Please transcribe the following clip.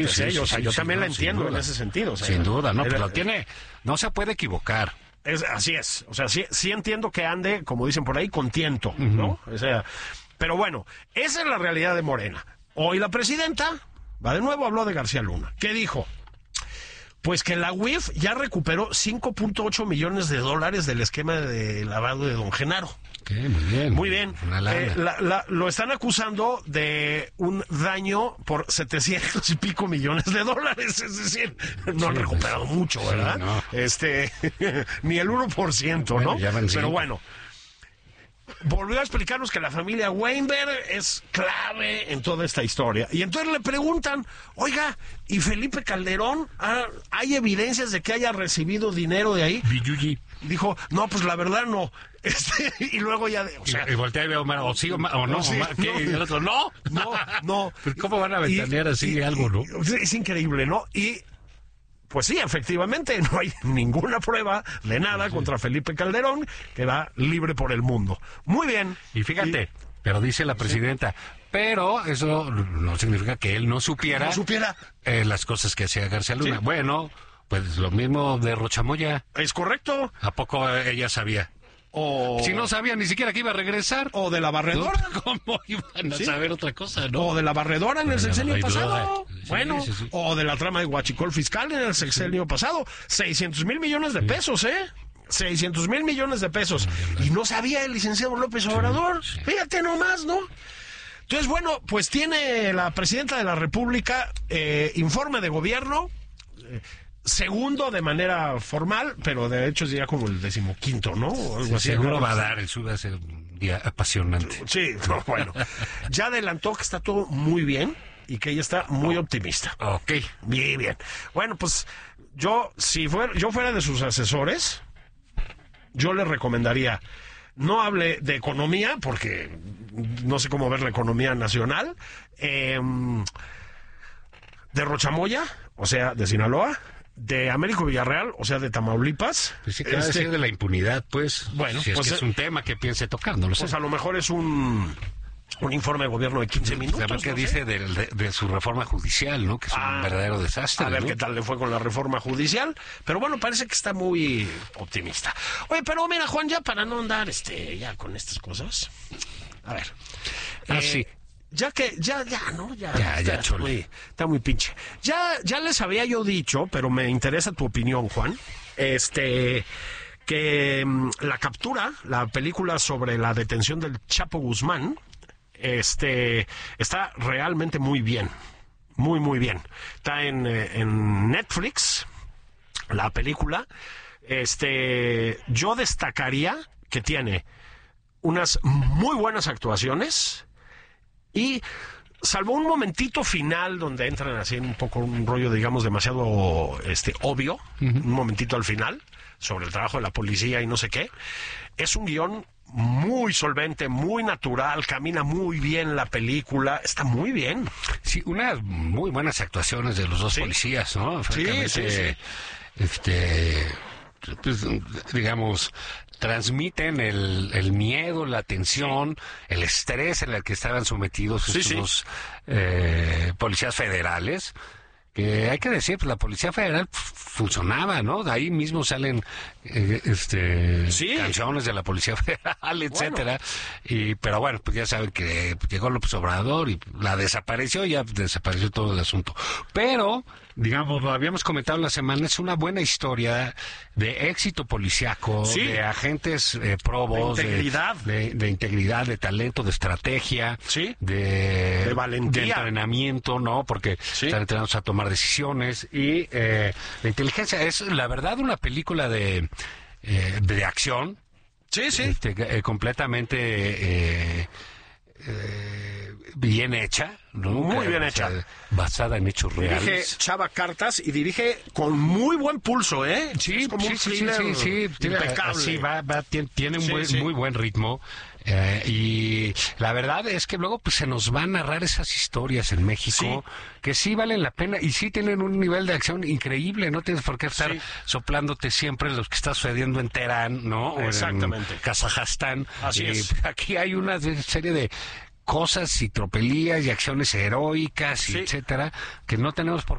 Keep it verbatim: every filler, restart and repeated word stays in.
Sí, sí, sí, o sea, sí, yo sí, también no, la entiendo en duda. ese sentido. O sea, Sin duda, no, era, pero tiene, no se puede equivocar. Es, así es, o sea, sí, sí entiendo que ande, como dicen por ahí, con tiento, ¿no? O sea, pero bueno, esa es la realidad de Morena. Hoy la presidenta, va de nuevo, habló de García Luna. ¿Qué dijo? Pues que la U I F ya recuperó cinco punto ocho millones de dólares del esquema de lavado de don Genaro. Ok, muy bien. Muy bien. Una lana. Eh, la, la, lo están acusando de un daño por setecientos y pico millones de dólares. Es decir, no sí, han recuperado pues, mucho, ¿verdad? Sí, no. Este, ni el uno por ciento, bueno, ¿no? Pero bueno. Volvió a explicarnos que la familia Weinberg es clave en toda esta historia. Y entonces le preguntan, oiga, ¿y Felipe Calderón? Ah, ¿hay evidencias de que haya recibido dinero de ahí? Billuyi. Dijo, no, pues la verdad no. Este, y luego ya... De, o sea, y, y voltea y ve a Omar, o sí o, o no, sí, Omar, ¿qué? no, Y el otro, no. No, no. Pues ¿cómo van a ventanear y, así y, algo, no? Es increíble, ¿no? Y... Pues sí, efectivamente, no hay ninguna prueba de nada sí. contra Felipe Calderón, que va libre por el mundo. Muy bien. Y fíjate, y, pero dice la presidenta, sí. pero eso no significa que él no supiera, no supiera. Eh, las cosas que hacía García Luna. Sí. Bueno, pues lo mismo de Rochamoya. Es correcto. ¿A poco ella sabía? O... Si no sabía ni siquiera que iba a regresar. O de la barredora. ¿Cómo iban a ¿Sí? saber otra cosa, no? O de la barredora en el sexenio pasado. Sí, bueno, sí, sí. O de la trama de Huachicol fiscal en el sexenio sí. pasado. seiscientos mil millones de pesos, ¿eh? seiscientos mil millones de pesos. Y no sabía el licenciado López Obrador. Sí, sí. Fíjate nomás, ¿no? Entonces, bueno, pues tiene la presidenta de la República eh, informe de gobierno... Eh, segundo de manera formal, pero de hecho es ya como el decimoquinto, ¿no? O algo sí, así. Seguro va a dar, el sur va a ser un día apasionante. Sí, no, bueno. Ya adelantó que está todo muy bien y que ella está muy optimista. Ok. Bien, bien. Bueno, pues yo, si fuera, yo fuera de sus asesores, yo le recomendaría, no hable de economía, porque no sé cómo ver la economía nacional, eh, de Rochamoya, o sea, de Sinaloa, de Américo Villarreal, o sea, de Tamaulipas. Pues sí, este, decir de la impunidad, pues, bueno, si es pues, que es un tema que piense tocar, no lo sé. Pues a lo mejor es un un informe de gobierno de quince minutos. Además, ¿qué no dice de, de, de su reforma judicial, no? Que es ah, un verdadero desastre. A ver, ¿no? qué tal le fue con la reforma judicial. Pero bueno, parece que está muy optimista. Oye, pero mira, Juan, ya para no andar este ya con estas cosas. A ver. Ah, eh, sí. Ya que, ya, ya, ¿no? Ya, ya, ya, está, muy, está muy pinche. Ya, ya les había yo dicho, pero me interesa tu opinión, Juan, este, que um, la captura, la película sobre la detención del Chapo Guzmán, este, está realmente muy bien, muy, muy bien. Está en, en Netflix, la película, este, yo destacaría que tiene unas muy buenas actuaciones. Y salvo un momentito final donde entran así en un poco un rollo, digamos, demasiado este obvio, uh-huh. un momentito al final, sobre el trabajo de la policía y no sé qué, es un guión muy solvente, muy natural, camina muy bien la película, está muy bien. Sí, unas muy buenas actuaciones de los dos sí. policías, ¿no? Francamente, sí, sí, sí. Este, pues, digamos... transmiten el, el miedo, la tensión, sí. el estrés en el que estaban sometidos estos sí, sí. Eh, policías federales, que hay que decir, pues la Policía Federal funcionaba, ¿no? De ahí mismo salen eh, este sí. canciones de la Policía Federal, etcétera. Bueno. Y pero bueno, pues ya saben que llegó López Obrador y la desapareció, ya desapareció todo el asunto. Pero digamos, lo habíamos comentado en la semana, es una buena historia de éxito policiaco, sí. de agentes eh, probos, de integridad. De, de, de integridad, de talento, de estrategia, sí. de, de valentía, de entrenamiento, ¿no? Porque sí. están entrenados a tomar decisiones y eh, la inteligencia es, la verdad, una película de, eh, de acción. Sí, sí. Este, eh, completamente... Eh, Eh, bien hecha, ¿no? Muy bien hecha, o sea, basada en hechos reales. Dirige Chava Cartas y dirige con muy buen pulso, ¿eh? Sí, es como sí, un sí, sí, sí, impecable. Sí, va, va, tiene, tiene un sí, buen, sí. muy buen ritmo. Eh, y la verdad es que luego pues se nos va a narrar esas historias en México sí. que sí valen la pena y sí tienen un nivel de acción increíble. No tienes por qué estar sí. soplándote siempre lo que está sucediendo en Teherán, ¿no? Exactamente. O en Kazajstán. Así y es. Aquí hay una serie de cosas y tropelías y acciones heroicas, y Sí. etcétera, que no tenemos por